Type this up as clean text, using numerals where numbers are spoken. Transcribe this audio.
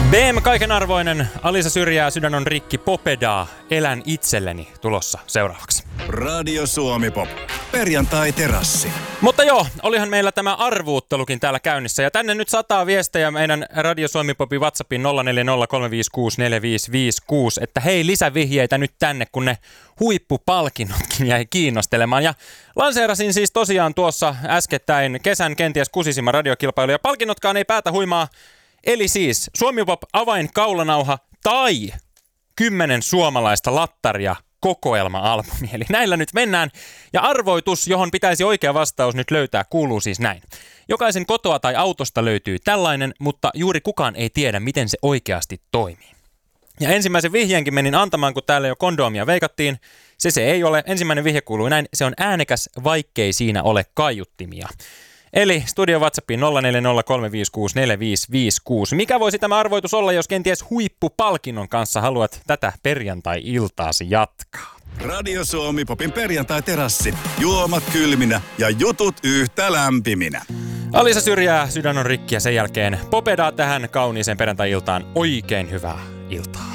BM kaikenarvoinen, Alisa Syrjää, Sydän on rikki, Popedaa, elän itselleni tulossa seuraavaksi. Radio Suomi Pop. Perjantai-terassi. Mutta joo, olihan meillä tämä arvuuttelukin täällä käynnissä. Ja tänne nyt 100 viestejä meidän Radio Suomi Popin WhatsAppin 0403564556, että hei, lisävihjeitä nyt tänne, kun ne huippupalkinnotkin jäi kiinnostelemaan. Ja lanseerasin siis tosiaan tuossa äskettäin kesän kenties kusisimman radiokilpailu. Ja palkinnotkaan ei päätä huimaa. Eli siis Suomi Pop avainkaulanauha tai 10 suomalaista lattaria kokoelma-albumi. Eli näillä nyt mennään. Ja arvoitus, johon pitäisi oikea vastaus nyt löytää, kuuluu siis näin. Jokaisen kotoa tai autosta löytyy tällainen, mutta juuri kukaan ei tiedä, miten se oikeasti toimii. Ja ensimmäisen vihjeenkin menin antamaan, kun täällä jo kondoomia veikattiin. Se ei ole. Ensimmäinen vihje kuuluu näin. Se on äänekäs, vaikkei siinä ole kaiuttimia. Eli studio WhatsAppiin 0403564556. Mikä voisi tämä arvoitus olla, jos kenties huippupalkinnon kanssa haluat tätä perjantai-iltaasi jatkaa? Radio Suomi Popin perjantai-terassi. Juomat kylminä ja jutut yhtä lämpiminä. Alisa Syrjää, Sydän on rikki ja sen jälkeen Popedaa tähän kauniiseen perjantai-iltaan. Oikein hyvää iltaa.